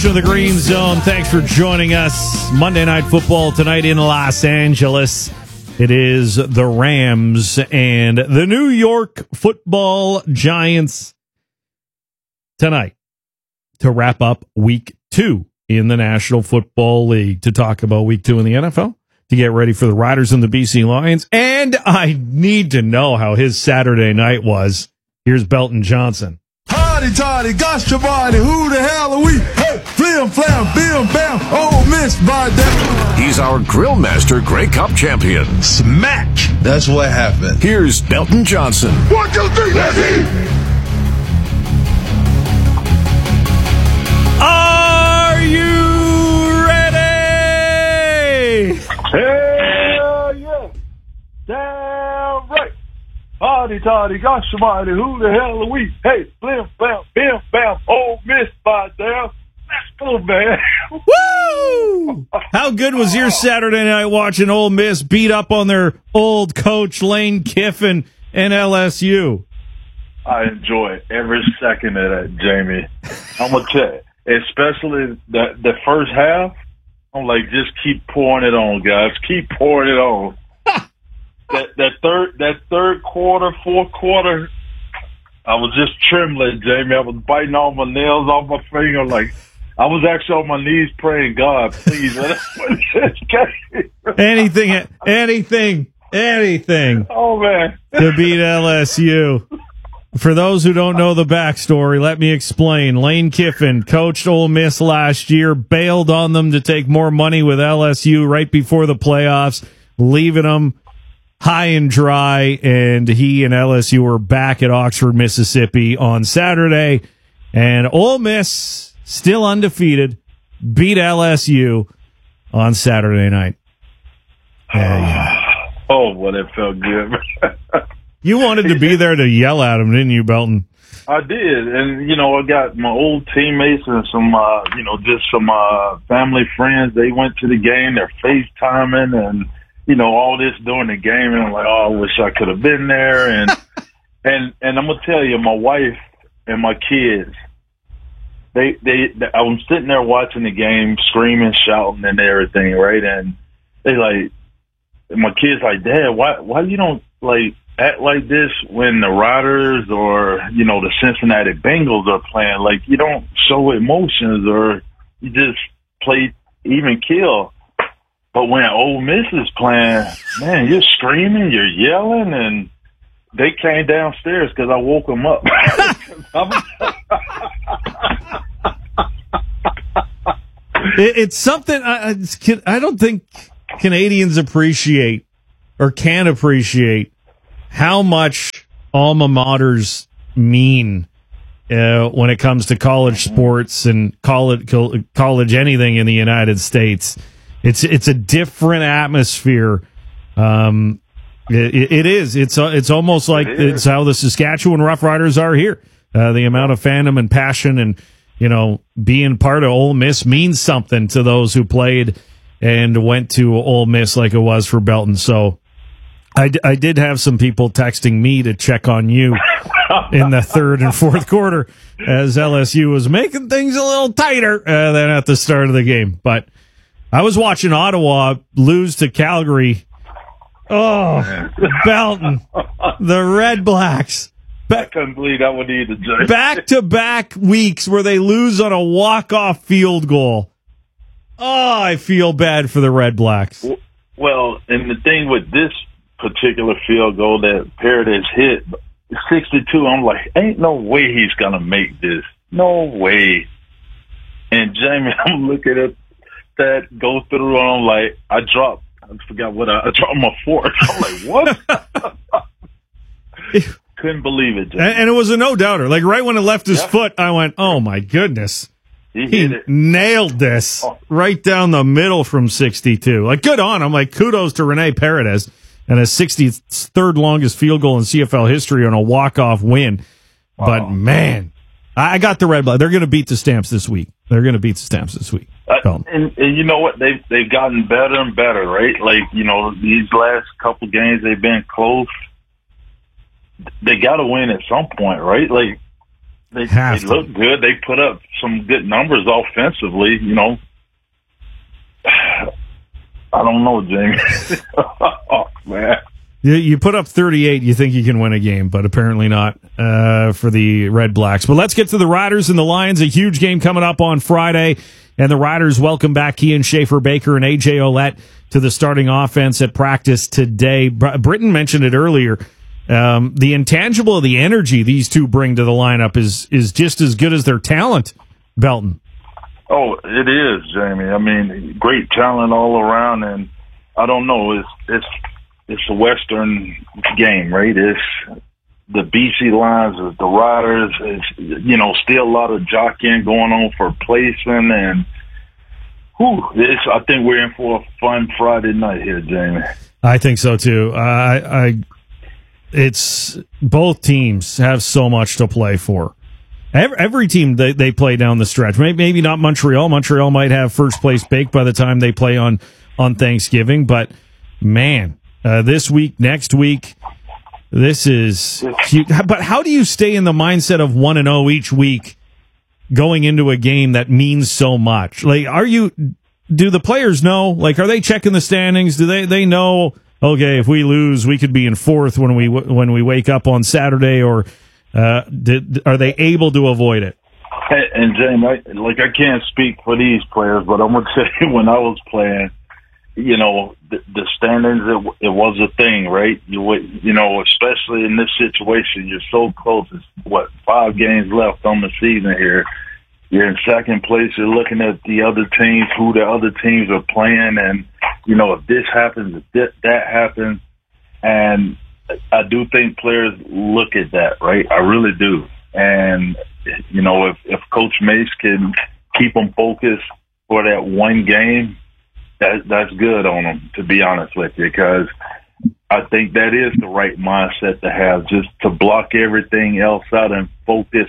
To the Green Zone. Thanks for joining us. Monday Night Football tonight in Los Angeles. It is the Rams and the New York Football Giants tonight to wrap up Week 2 in the National Football League. To talk about Week 2 in the NFL, to get ready for the Riders and the BC Lions, and I need to know how his Saturday night was. Here's Belton Johnson. Toddy, gosh, your body, who the hell are we? Hey, flim, flam, bim, bam, Ole Miss, by that. He's our grill master, Grey Cup champion. Smack! That's what happened. Here's Belton Johnson. 1, 2, 3, let's eat! Are you ready? Hell yeah! Damn right! Toddy, gosh, somebody, who the hell are we? Hey, blim, bam, bim, bam, Ole Miss, by damn. Let's go, man. Woo! How good was your Saturday night watching Ole Miss beat up on their old coach, Lane Kiffin, and LSU? I enjoy every second of that, Jamie. I'm going to tell you, especially the first half, I'm like, just keep pouring it on, guys. Keep pouring it on. That third quarter, fourth quarter, I was just trembling, Jamie. I was biting all my nails off my finger. Like, I was actually on my knees praying, God, please, let us win this game. Anything. Oh, man. To beat LSU. For those who don't know the backstory, let me explain. Lane Kiffin coached Ole Miss last year, bailed on them to take more money with LSU right before the playoffs, leaving them high and dry, and he and LSU were back at Oxford, Mississippi on Saturday, and Ole Miss, still undefeated, beat LSU on Saturday night. Oh, well, it felt good. You wanted to be there to yell at him, didn't you, Belton? I did, and, I got my old teammates and some, just some family friends. They went to the game. They're FaceTiming and, all this during the game, and I'm like, oh, I wish I could have been there. And and I'm gonna tell you, my wife and my kids, they I'm sitting there watching the game, screaming, shouting, and everything, right? And they like, my kids like, Dad, why you don't like act like this when the Riders or the Cincinnati Bengals are playing? Like, you don't show emotions, or you just play even kill. But when Ole Miss is playing, man, you're screaming, you're yelling, and they came downstairs because I woke them up. It's something I don't think Canadians appreciate or can appreciate how much alma maters mean when it comes to college sports and college anything in the United States. It's a different atmosphere. It is. It's almost like it's how the Saskatchewan Roughriders are here. The amount of fandom and passion and being part of Ole Miss means something to those who played and went to Ole Miss like it was for Belton. So I did have some people texting me to check on you in the third and fourth quarter as LSU was making things a little tighter than at the start of the game, but. I was watching Ottawa lose to Calgary. Oh, Belton, the Red Blacks. I couldn't believe that one either, Jay. Back-to-back weeks where they lose on a walk-off field goal. Oh, I feel bad for the Red Blacks. Well, and the thing with this particular field goal that Paredes hit, 62, I'm like, ain't no way he's going to make this. No way. And Jamie, I'm looking at that go through, and I'm like, I dropped my fork. I'm like, what? Couldn't believe it, Jamie. And it was a no-doubter. Like, right when it left his foot, I went, oh, my goodness. He hit it. Nailed this right down the middle from 62. Like, good on him. Like, kudos to Rene Paredes and his 63rd longest field goal in CFL history on a walk-off win. Wow. But, man, I got the Red Blacks. They're going to beat the Stamps this week. And you know what? They've gotten better and better, right? Like, these last couple games, they've been close. They got to win at some point, right? Like, They look good. They put up some good numbers offensively, you know. I don't know, Jamie. Oh, man. You put up 38, you think you can win a game, but apparently not for the Red Blacks. But let's get to the Riders and the Lions. A huge game coming up on Friday, and the Riders welcome back Kian Schaefer-Baker and A.J. Ouellette to the starting offense at practice today. Britton mentioned it earlier. The intangible of the energy these two bring to the lineup is just as good as their talent, Belton. Oh, it is, Jamie. I mean, great talent all around, and I don't know, it's a Western game, right? It's the BC Lions, it's the Riders, it's, you know, still a lot of jockeying going on for placement, and I think we're in for a fun Friday night here, Jamie. I think so too. It's both teams have so much to play for. Every team they play down the stretch. Maybe not Montreal. Montreal might have first place baked by the time they play on Thanksgiving. But man, this week, next week, this is huge. But how do you stay in the mindset of 1-0 each week, going into a game that means so much? Like, do the players know? Like, are they checking the standings? Do they know? Okay, if we lose, we could be in fourth when we wake up on Saturday, or are they able to avoid it? And James, I can't speak for these players, but I'm gonna tell you, when I was playing, you know, the standings, it was a thing, right? You know, especially in this situation, you're so close. It's 5 games left on the season here. You're in second place. You're looking at the other teams, who the other teams are playing, and you know, if this happens, if that happens, and I do think players look at that, right? I really do. And, you know, if Coach Mace can keep them focused for that one game, that's good on them, to be honest with you, because I think that is the right mindset to have, just to block everything else out and focus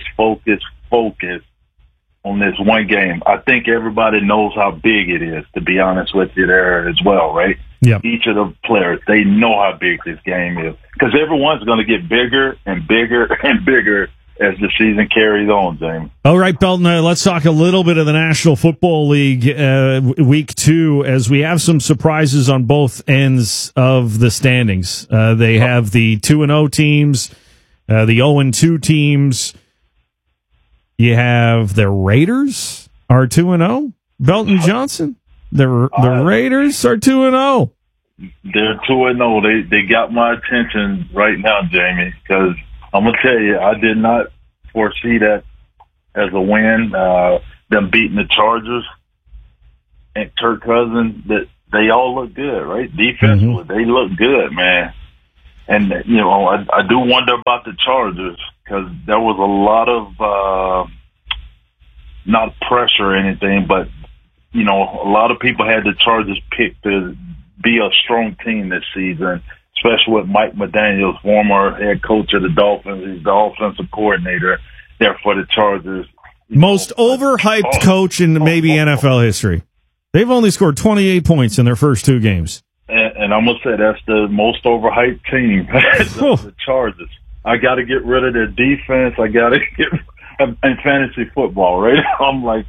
on this one game. I think everybody knows how big it is, to be honest with you, there as well, right? Yeah. Each of the players, they know how big this game is, because everyone's going to get bigger and bigger and bigger as the season carries on, James. All right, Belton, let's talk a little bit of the National Football League week 2, as we have some surprises on both ends of the standings. They have the 2-0 teams, the 0-2 teams. You have the Raiders are 2-0. Belton Johnson, the Raiders are 2-0. They're 2-0. They got my attention right now, Jamie, because I'm gonna tell you, I did not foresee that as a win. Them beating the Chargers and Kirk Cousins, that they all look good, right? Defensively, they look good, man. And you know, I do wonder about the Chargers, because there was a lot of not pressure or anything, but you know, a lot of people had the Chargers picked to be a strong team this season, especially with Mike McDaniels, former head coach of the Dolphins. He's the offensive coordinator there for the Chargers. Most overhyped coach in maybe NFL history. They've only scored 28 points in their first 2 games. And I'm going to say that's the most overhyped team, the Chargers. I got to get rid of their defense. I got to get in fantasy football, right? I'm like,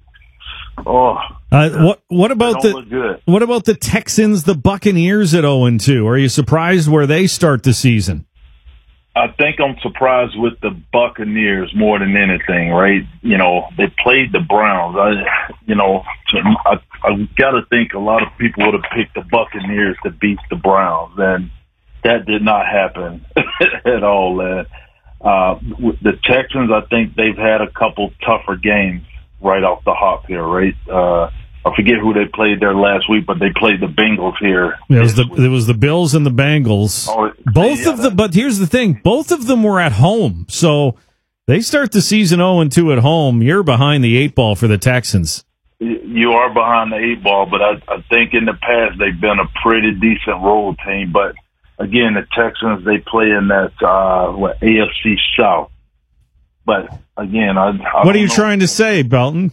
what about the Texans, the Buccaneers at 0-2? Are you surprised where they start the season? I think I'm surprised with the Buccaneers more than anything, right? You know, they played the Browns. I got to think a lot of people would have picked the Buccaneers to beat the Browns, and that did not happen at all. The Texans, I think they've had a couple tougher games right off the hop here, right? I forget who they played there last week, but they played the Bengals here. It was the Bills and the Bengals. But here's the thing: both of them were at home, so they start the season 0-2 at home. You're behind the 8 ball for the Texans. You are behind the 8 ball, but I think in the past they've been a pretty decent road team. But again, the Texans, they play in that AFC South. But again, what are you trying to say, Belton?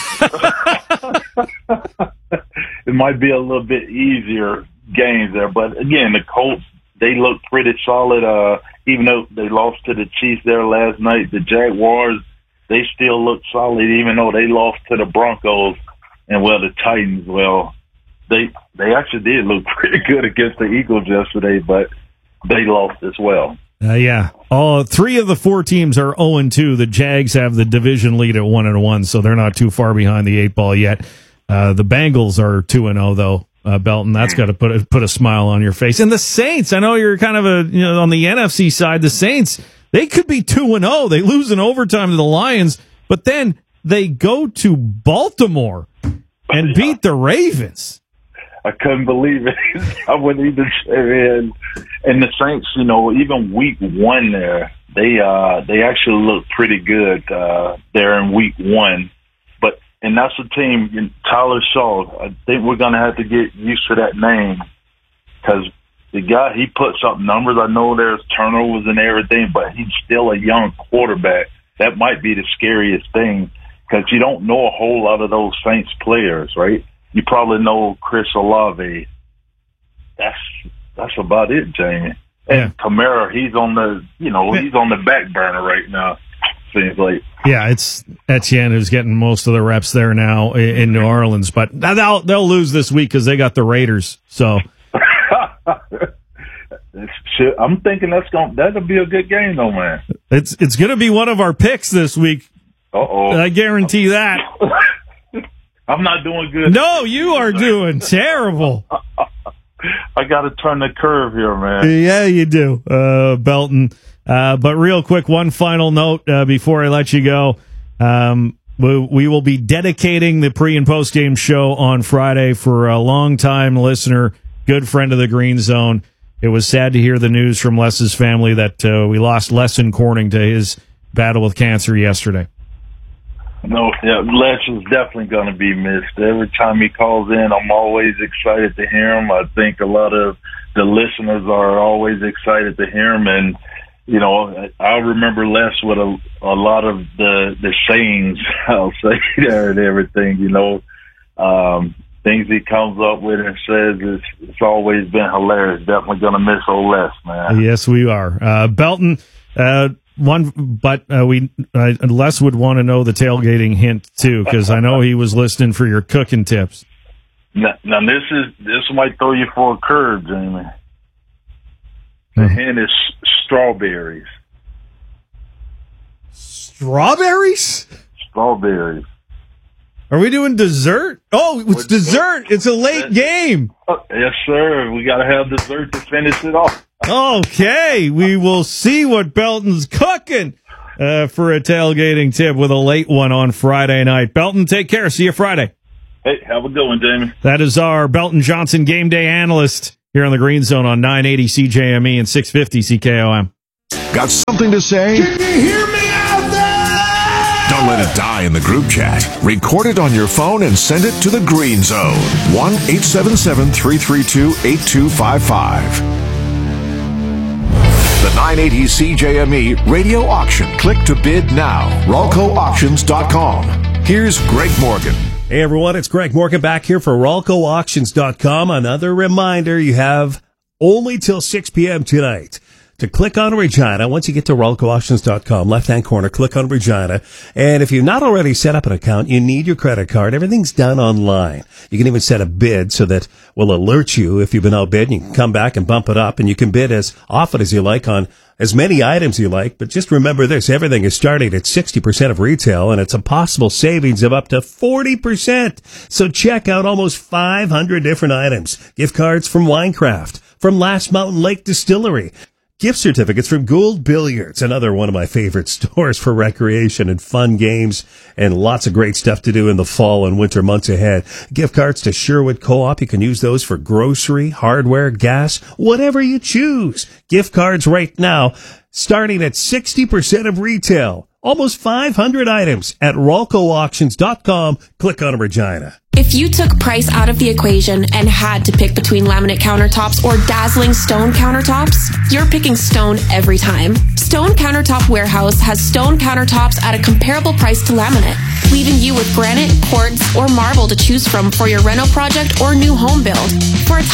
It might be a little bit easier games there, but again, the Colts, they look pretty solid. Even though they lost to the Chiefs there last night, the Jaguars, they still look solid, even though they lost to the Broncos and, well, the Titans. Well, they actually did look pretty good against the Eagles yesterday, but they lost as well. Yeah. All 3 of the 4 teams are 0-2. The Jags have the division lead at 1-1, so they're not too far behind the 8 ball yet. The Bengals are 2-0, though. Belton, that's got to put a smile on your face. And the Saints, I know you're kind of on the NFC side. The Saints, they could be 2-0. They lose in overtime to the Lions, but then they go to Baltimore and beat the Ravens. I couldn't believe it. I wouldn't even say it. And the Saints, even week 1 there, they actually look pretty good there in week 1. And that's a team, Tyler Shaw. I think we're going to have to get used to that name because the guy, he puts up numbers. I know there's turnovers and everything, but he's still a young quarterback. That might be the scariest thing because you don't know a whole lot of those Saints players, right? You probably know Chris Olave. That's about it, Jamie. And Kamara, he's on the back burner right now. Seems like. Yeah, it's Etienne who's getting most of the reps there now in New Orleans, but they'll lose this week because they got the Raiders. So I'm thinking that'll be a good game, though, man. It's going to be one of our picks this week. I guarantee that. I'm not doing good. No, you are doing terrible. I got to turn the curve here, man. Yeah, you do, Belton. But real quick, one final note before I let you go. We will be dedicating the pre- and post-game show on Friday for a long-time listener, good friend of the Green Zone. It was sad to hear the news from Les's family that we lost Les Corning to his battle with cancer yesterday. No, Les is definitely going to be missed. Every time he calls in, I'm always excited to hear him. I think a lot of the listeners are always excited to hear him, and I remember Les with a lot of the sayings, I'll say there and everything, things he comes up with and says, it's always been hilarious. Definitely going to miss old Les, man. Yes, we are. Belton, Les would want to know the tailgating hint too, because I know he was listening for your cooking tips. Now this might throw you for a curve, Jamie. The hint is strawberries. Strawberries? Strawberries. Are we doing dessert? Oh, it's dessert. It's a late game. Yes, sir. We got to have dessert to finish it off. Okay. We will see what Belton's cooking for a tailgating tip with a late one on Friday night. Belton, take care. See you Friday. Hey, have a good one, Jamie. That is our Belton Johnson game day analyst here on the Green Zone on 980 CJME and 650 CKOM. Got something to say? Can you hear me out there? Don't let it die in the group chat. Record it on your phone and send it to the Green Zone. 1-877-332-8255. The 980 CJME radio auction. Click to bid now. RalcoAuctions.com. Here's Greg Morgan. Hey everyone, it's Greg Morgan back here for RalcoAuctions.com. Another reminder, you have only till 6 p.m. tonight to click on Regina. Once you get to RalcoAuctions.com, left-hand corner, click on Regina. And if you've not already set up an account, you need your credit card. Everything's done online. You can even set a bid so that we'll alert you if you've been outbid. You can come back and bump it up, and you can bid as often as you like on as many items you like. But just remember this, everything is starting at 60% of retail, and it's a possible savings of up to 40%. So check out almost 500 different items. Gift cards from Winecraft, from Last Mountain Lake Distillery, gift certificates from Gould Billiards, another one of my favorite stores for recreation and fun games, and lots of great stuff to do in the fall and winter months ahead. Gift cards to Sherwood Co-op. You can use those for grocery, hardware, gas, whatever you choose. Gift cards right now, starting at 60% of retail. Almost 500 items at RalcoAuctions.com. Click on Regina. If you took price out of the equation and had to pick between laminate countertops or dazzling stone countertops, you're picking stone every time. Stone Countertop Warehouse has stone countertops at a comparable price to laminate, leaving you with granite, quartz, or marble to choose from for your reno project or new home build. For a